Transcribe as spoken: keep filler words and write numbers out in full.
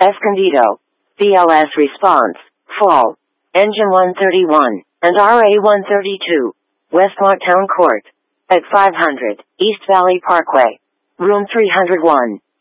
Escondido, B L S response, fall, engine one thirty-one, and R A one thirty-two, Westmont Town Court, at five hundred, East Valley Parkway, room three oh one.